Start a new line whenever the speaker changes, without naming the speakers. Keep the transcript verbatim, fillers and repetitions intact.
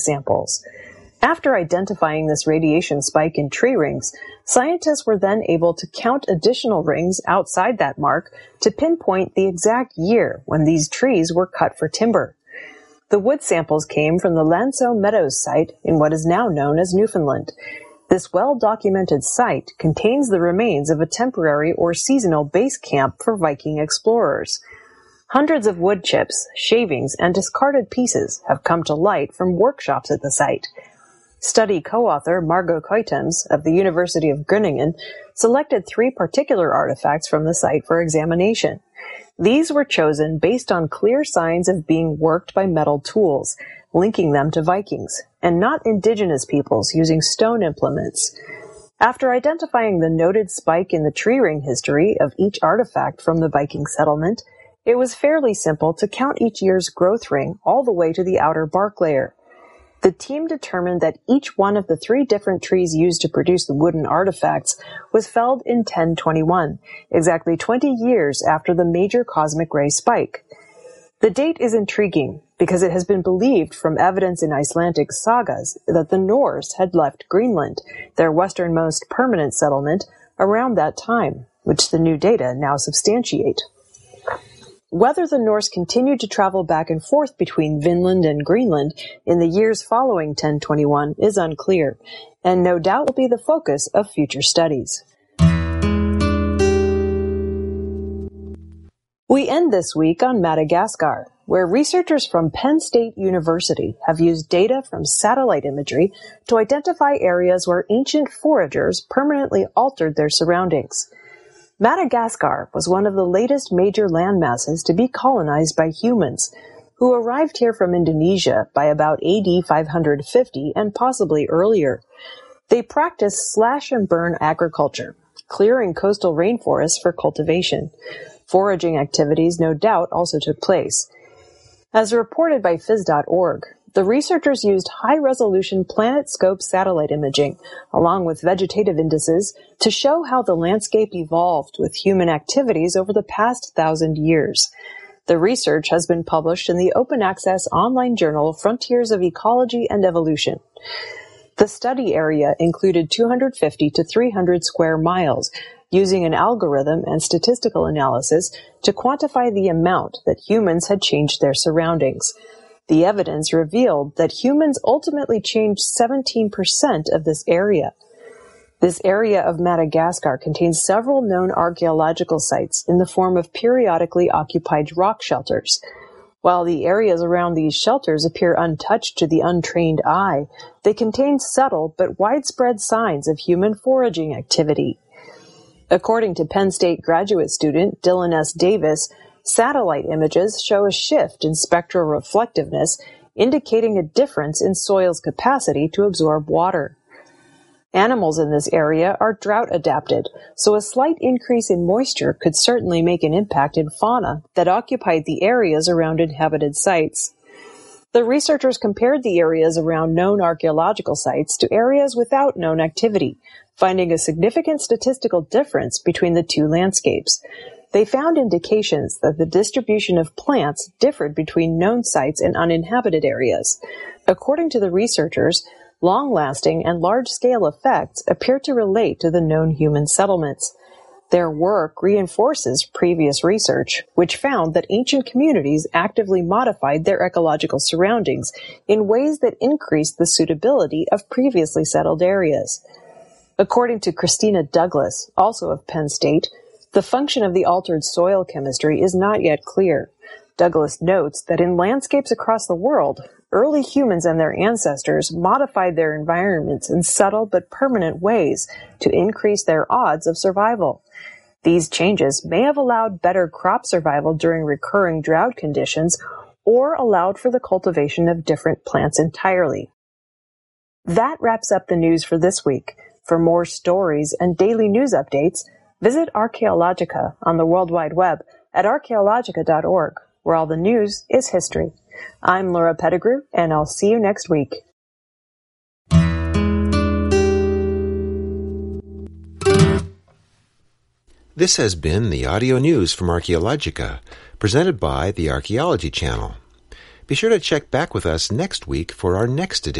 samples. After identifying this radiation spike in tree rings, scientists were then able to count additional rings outside that mark to pinpoint the exact year when these trees were cut for timber. The wood samples came from the Lanso Meadows site in what is now known as Newfoundland. This well-documented site contains the remains of a temporary or seasonal base camp for Viking explorers. Hundreds of wood chips, shavings, and discarded pieces have come to light from workshops at the site. Study co-author Margot Koitems of the University of Groningen selected three particular artifacts from the site for examination. These were chosen based on clear signs of being worked by metal tools, linking them to Vikings, and not indigenous peoples using stone implements. After identifying the noted spike in the tree ring history of each artifact from the Viking settlement, it was fairly simple to count each year's growth ring all the way to the outer bark layer. The team determined that each one of the three different trees used to produce the wooden artifacts was felled in ten twenty-one, exactly twenty years after the major cosmic ray spike. The date is intriguing because it has been believed from evidence in Icelandic sagas that the Norse had left Greenland, their westernmost permanent settlement, around that time, which the new data now substantiate. Whether the Norse continued to travel back and forth between Vinland and Greenland in the years following ten twenty-one is unclear, and no doubt will be the focus of future studies. We end this week on Madagascar, where researchers from Penn State University have used data from satellite imagery to identify areas where ancient foragers permanently altered their surroundings. Madagascar was one of the latest major landmasses to be colonized by humans, who arrived here from Indonesia by about A D five hundred fifty and possibly earlier. They practiced slash-and-burn agriculture, clearing coastal rainforests for cultivation. Foraging activities, no doubt, also took place. As reported by phys dot org, the researchers used high-resolution PlanetScope satellite imaging, along with vegetative indices, to show how the landscape evolved with human activities over the past thousand years. The research has been published in the open-access online journal Frontiers of Ecology and Evolution. The study area included two hundred fifty to three hundred square miles, using an algorithm and statistical analysis to quantify the amount that humans had changed their surroundings. The evidence revealed that humans ultimately changed seventeen percent of this area. This area of Madagascar contains several known archaeological sites in the form of periodically occupied rock shelters. While the areas around these shelters appear untouched to the untrained eye, they contain subtle but widespread signs of human foraging activity. According to Penn State graduate student Dylan S. Davis, satellite images show a shift in spectral reflectiveness, indicating a difference in soil's capacity to absorb water. Animals in this area are drought-adapted, so a slight increase in moisture could certainly make an impact in fauna that occupied the areas around inhabited sites. The researchers compared the areas around known archaeological sites to areas without known activity, finding a significant statistical difference between the two landscapes. They found indications that the distribution of plants differed between known sites and uninhabited areas. According to the researchers, long-lasting and large-scale effects appear to relate to the known human settlements. Their work reinforces previous research, which found that ancient communities actively modified their ecological surroundings in ways that increased the suitability of previously settled areas. According to Christina Douglas, also of Penn State, the function of the altered soil chemistry is not yet clear. Douglas notes that in landscapes across the world, early humans and their ancestors modified their environments in subtle but permanent ways to increase their odds of survival. These changes may have allowed better crop survival during recurring drought conditions or allowed for the cultivation of different plants entirely. That wraps up the news for this week. For more stories and daily news updates, visit Archaeologica on the World Wide Web at archaeologica dot org, where all the news is history. I'm Laura Pettigrew, and I'll see you next week.
This has been the audio news from Archaeologica, presented by the Archaeology Channel. Be sure to check back with us next week for our next edition.